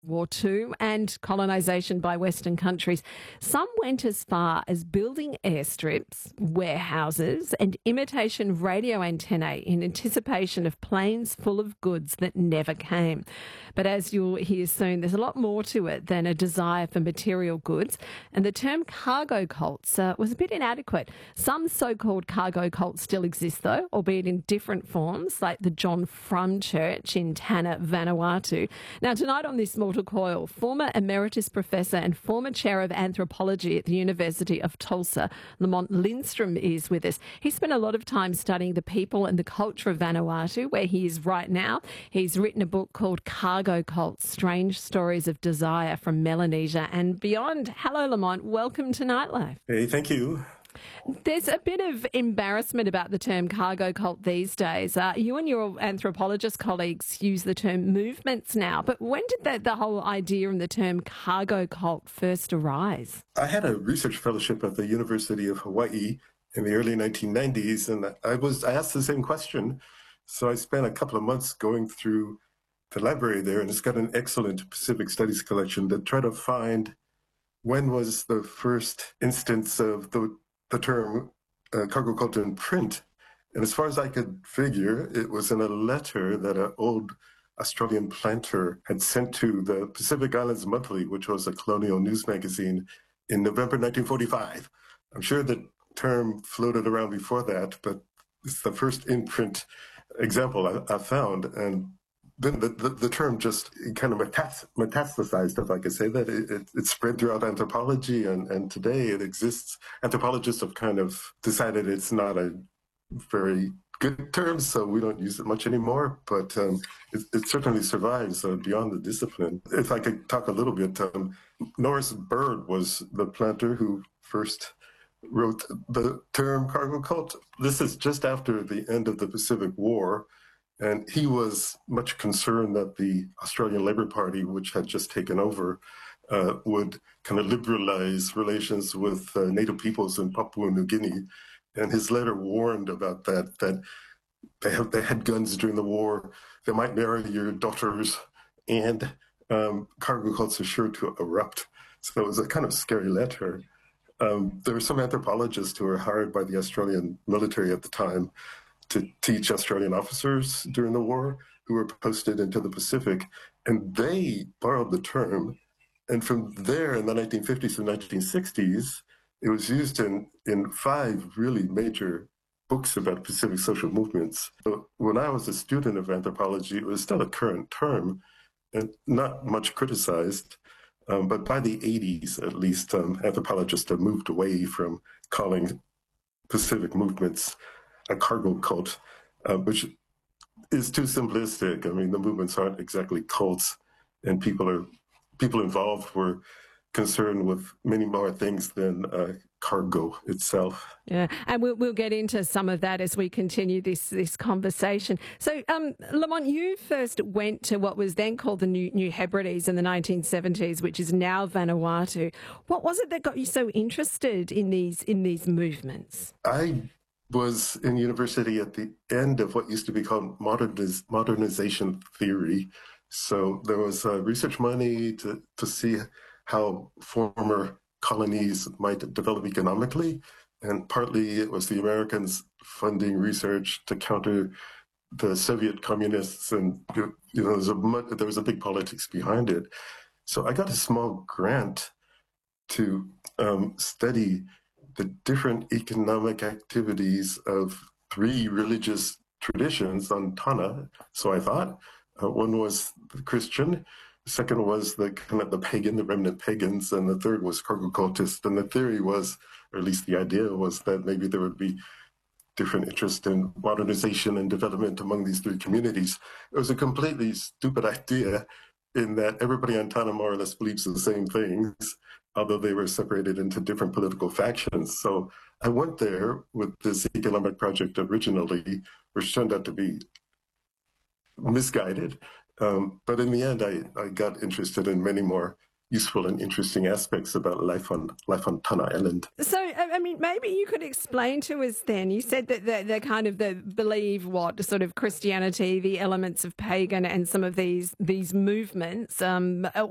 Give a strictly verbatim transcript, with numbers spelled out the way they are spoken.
War Two and colonisation by Western countries, some went as far as building airstrips, warehouses, and imitation radio antennae in anticipation of planes full of goods that never came. But as you'll hear soon, there's a lot more to it than a desire for material goods, and the term cargo cults uh, was a bit inadequate. Some so-called cargo cults still exist, though, albeit in different forms, like the John Frum Church in Tanna, Vanuatu. Now, tonight on This Mortal Coil, former emeritus professor and former chair of anthropology at the University of Tulsa, Lamont Lindstrom, is with us. He spent a lot of time studying the people and the culture of Vanuatu, where he is right now. He's written a book called Cargo Cults, Strange Stories of Desire from Melanesia and Beyond. Hello, Lamont. Welcome to Nightlife. Hey, thank you. There's a bit of embarrassment about the term cargo cult these days. Uh, you and your anthropologist colleagues use the term movements now, but when did the, the whole idea and the term cargo cult first arise? I had a research fellowship at the University of Hawaii in the early nineteen nineties, and I was I asked the same question. So I spent a couple of months going through the library there, and it's got an excellent Pacific Studies collection that tried to find when was the first instance of the the term uh, cargo cult in print. And as far as I could figure, it was in a letter that an old Australian planter had sent to the Pacific Islands Monthly, which was a colonial news magazine, in November nineteen forty-five. I'm sure the term floated around before that, but it's the first in-print example I, I found. And then the, the, the term just kind of metas- metastasized, if I could say that. It, it, it spread throughout anthropology, and, and today it exists. Anthropologists have kind of decided it's not a very good term, so we don't use it much anymore, but um, it, it certainly survives uh, beyond the discipline. If I could talk a little bit, um, Norris Bird was the planter who first wrote the term cargo cult. This is just after the end of the Pacific War. And he was much concerned that the Australian Labor Party, which had just taken over, uh, would kind of liberalize relations with uh, native peoples in Papua New Guinea. And his letter warned about that, that they, have, they had guns during the war, they might marry your daughters, and um, cargo cults are sure to erupt. So it was a kind of scary letter. Um, there were some anthropologists who were hired by the Australian military at the time to teach Australian officers during the war who were posted into the Pacific. And they borrowed the term. And from there, in the nineteen fifties and nineteen sixties, it was used in, in five really major books about Pacific social movements. So when I was a student of anthropology, it was still a current term and not much criticized. Um, but by the eighties, at least, um, anthropologists have moved away from calling Pacific movements a cargo cult, uh, which is too simplistic. I mean, the movements aren't exactly cults, and people are people involved were concerned with many more things than uh, cargo itself. Yeah, and we'll we'll get into some of that as we continue this this conversation. So, um, Lamont, you first went to what was then called the New New Hebrides in the nineteen seventies, which is now Vanuatu. What was it that got you so interested in these in these movements? I was in university at the end of what used to be called moderniz- modernization theory. So there was uh, research money to, to see how former colonies might develop economically. And partly it was the Americans funding research to counter the Soviet communists. And, you know, there was a, there was a big politics behind it. So I got a small grant to um, study the different economic activities of three religious traditions on Tanna. So I thought uh, one was the Christian, the second was the kind of the pagan, the remnant pagans, and the third was cargo cultist. And the theory was, or at least the idea was, that maybe there would be different interest in modernization and development among these three communities. It was a completely stupid idea in that everybody on Tanna more or less believes the same things, although they were separated into different political factions. So I went there with this economic project originally, which turned out to be misguided. Um, but in the end, I, I got interested in many more useful and interesting aspects about life on life on Tanna Island. So, I mean, maybe you could explain to us then, you said that they're, they're kind of the believe what, sort of Christianity, the elements of pagan and some of these these movements. Um,